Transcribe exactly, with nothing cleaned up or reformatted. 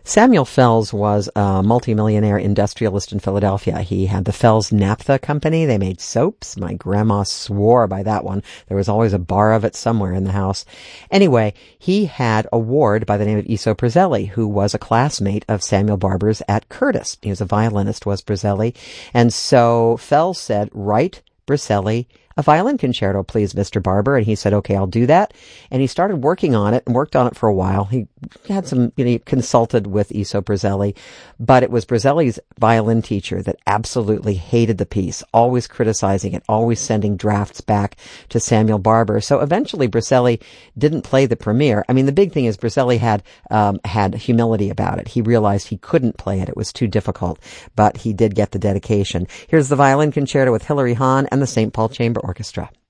Samuel Fells was a multimillionaire industrialist in Philadelphia. He had the Fells Naphtha Company. They made soaps. My grandma swore by that one. There was always a bar of it somewhere in the house. Anyway, he had a ward by the name of Iso Brizelli, who was a classmate of Samuel Barber's at Curtis. He was a violinist, was Brizelli. And so Fells said, write Brizelli a violin concerto, please, Mister Barber. And he said, okay, I'll do that. And he started working on it and worked on it for a while. He had some, you know, he consulted with Iso Brizelli, but it was Brizelli's violin teacher that absolutely hated the piece, always criticizing it, always sending drafts back to Samuel Barber. So eventually Brizelli didn't play the premiere. I mean, the big thing is Brizelli had, um, had humility about it. He realized he couldn't play it. It was too difficult, but he did get the dedication. Here's the violin concerto with Hilary Hahn and the Saint Paul Chamber Orchestra.